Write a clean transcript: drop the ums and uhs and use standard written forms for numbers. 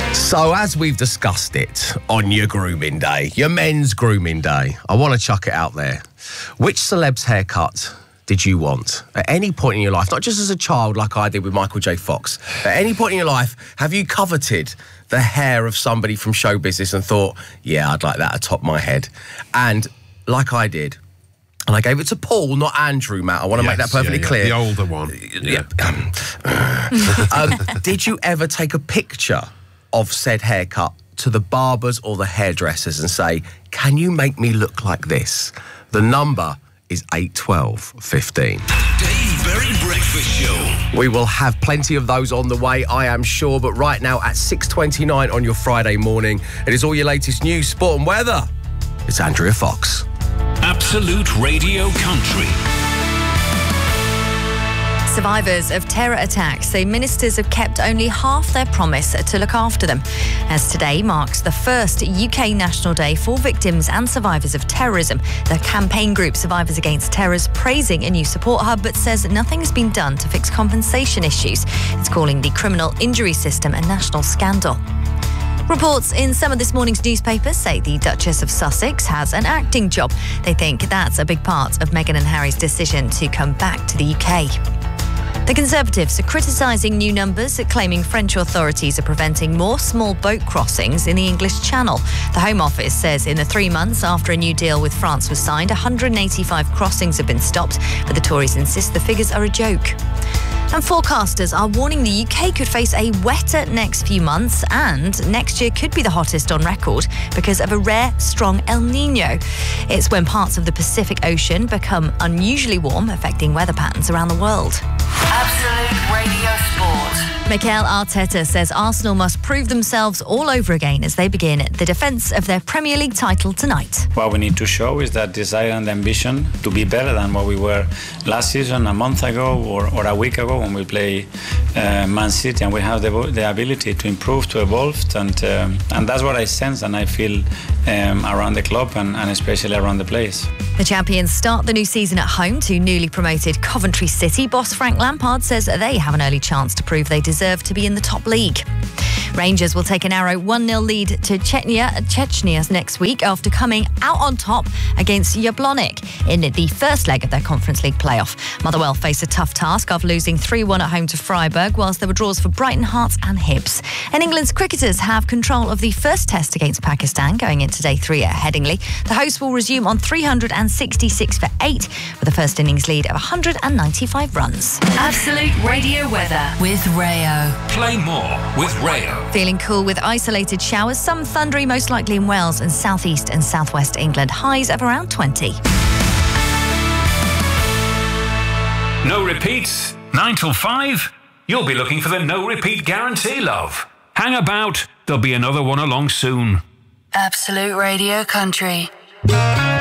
So, as we've discussed it on your grooming day, your men's grooming day, I want to chuck it out there. Which celeb's haircut did you want at any point in your life? Not just as a child like I did with Michael J. Fox. At any point in your life, have you coveted the hair of somebody from show business and thought, yeah, I'd like that atop my head? And like I did, and I gave it to Paul, not Andrew, Matt. I want to make that perfectly clear. The older one. Did you ever take a picture of said haircut to the barbers or the hairdressers and say, can you make me look like this? The number is 81215. Dave Berry Breakfast Show. We will have plenty of those on the way, I am sure. But right now at 6:29 on your Friday morning, it is all your latest news, sport and weather. It's Andrea Fox. Absolute Radio Country. Survivors of terror attacks say ministers have kept only half their promise to look after them, as today marks the first UK National Day for victims and survivors of terrorism. The campaign group Survivors Against Terror is praising a new support hub, but says nothing has been done to fix compensation issues. It's calling the criminal injury system a national scandal. Reports in some of this morning's newspapers say the Duchess of Sussex has an acting job. They think that's a big part of Meghan and Harry's decision to come back to the UK. The Conservatives are criticising new numbers, claiming French authorities are preventing more small boat crossings in the English Channel. The Home Office says in the 3 months after a new deal with France was signed, 185 crossings have been stopped, but the Tories insist the figures are a joke. And forecasters are warning the UK could face a wetter next few months, and next year could be the hottest on record because of a rare, strong El Niño. It's when parts of the Pacific Ocean become unusually warm, affecting weather patterns around the world. Absolute Radio Sport. Mikel Arteta says Arsenal must prove themselves all over again as they begin the defence of their Premier League title tonight. What we need to show is that desire and ambition to be better than what we were last season, a month ago or a week ago when we play Man City, and we have the ability to improve, to evolve, and that's what I sense and I feel around the club and especially around the place. The champions start the new season at home to newly promoted Coventry City. Boss Frank Lampard says they have an early chance to prove they deserve to be in the top league. Rangers will take a narrow 1-0 lead to Chechnya next week after coming out on top against Jablonec in the first leg of their Conference League playoff. Motherwell face a tough task after losing 3-1 at home to Freiburg, whilst there were draws for Brighton, Hearts and Hibs. And England's cricketers have control of the first test against Pakistan going into day 3 at Headingley. The hosts will resume on 366 for 8 with a first innings lead of 195 runs. Absolute Radio Weather with Rayo. Play more with Rayo. Feeling cool with isolated showers, some thundery, most likely in Wales and southeast and southwest England. Highs of around 20. No repeats, 9 till 5. You'll be looking for the no repeat guarantee, love. Hang about, there'll be another one along soon. Absolute Radio Country.